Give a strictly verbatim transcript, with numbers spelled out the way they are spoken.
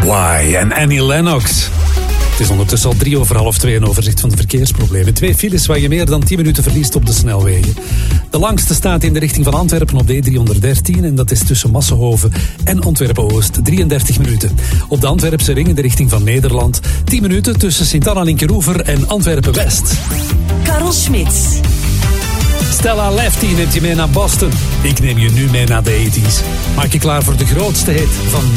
Why en Annie Lennox. Het is ondertussen al drie over half twee, een overzicht van de verkeersproblemen. Twee files waar je meer dan tien minuten verliest op de snelwegen. De langste staat in de richting van Antwerpen op de D driehonderddertien... en dat is tussen Massenhoven en Antwerpen-Oost, drieëndertig minuten. Op de Antwerpse ring in de richting van Nederland... tien minuten tussen Sint-Anna-Linkeroever en Antwerpen-West. Karel Smits. Stella Lefty neemt je mee naar Boston. Ik neem je nu mee naar de tachtiger. Maak je klaar voor de grootste hit van